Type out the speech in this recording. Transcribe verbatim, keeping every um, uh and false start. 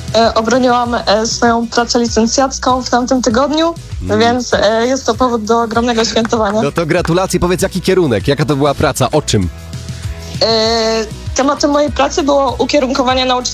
e, obroniłam e, swoją pracę licencjacką w tamtym tygodniu, mm. więc e, jest to powód do ogromnego świętowania. No to gratulacje, powiedz jaki kierunek, jaka to była praca, o czym? E, tematem mojej pracy było ukierunkowanie nauczycieli